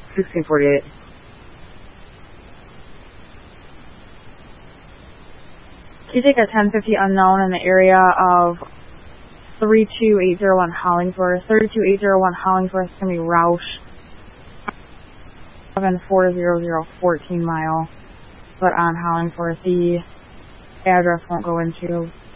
1648. You take a 1050 unknown in the area of 32801 Hollingsworth. 32801 Hollingsworth is going to be Roush. 7400 14 mile. But on Hollingsworth, the address won't go into